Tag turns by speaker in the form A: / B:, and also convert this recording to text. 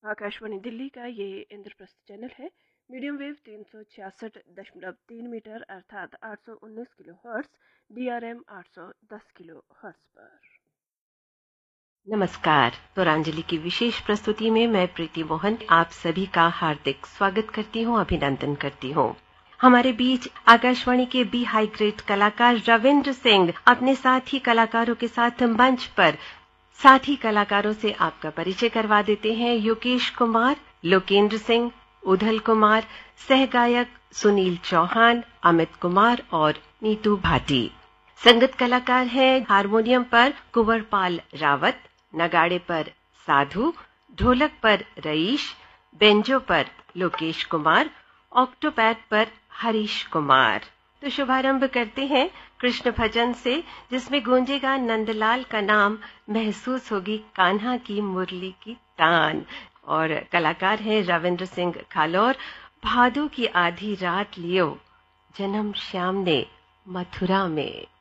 A: आकाशवाणी दिल्ली का ये इंद्रप्रस्थ चैनल है। मीडियम वेव 366.3 मीटर अर्थात 819 kilo hertz, DRM 810 kilo hertz पर।
B: नमस्कार। तोरांजलि की विशेष प्रस्तुति में मैं प्रीति मोहन आप सभी का हार्दिक स्वागत करती हूँ, अभिनंदन करती हूँ। हमारे बीच आकाशवाणी के बी हाई ग्रेड कलाकार रविंद्र सिंह अपने साथी कलाकारों के साथ मंच पर साथी कलाकारों से आपका परिचय करवा देते हैं। योगेश कुमार, लोकेंद्र सिंह, उधल कुमार, सहगायक सुनील चौहान, अमित कुमार और नीतू भाटी। संगीत कलाकार हैं हारमोनियम पर कुंवरपाल रावत, नगाड़े पर साधु, ढोलक पर रईश, बेंजो पर लोकेश कुमार, ऑक्टोपैड पर हरीश कुमार। तो शुभारंभ करते हैं कृष्ण भजन से, जिसमें गूंजेगा नंदलाल का नाम, महसूस होगी कान्हा की मुरली की तान। और कलाकार हैं रविंद्र सिंह खालौर। भादों की आधी रात लियो, जन्म श्याम ने मथुरा में।